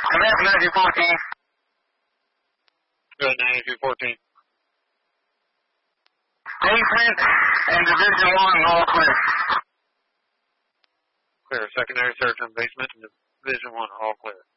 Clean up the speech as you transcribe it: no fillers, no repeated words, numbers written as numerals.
I'm at 9214. Good, 9214. Basement and Division 1 all clear. Clear. Secondary search on basement and Division 1 all clear.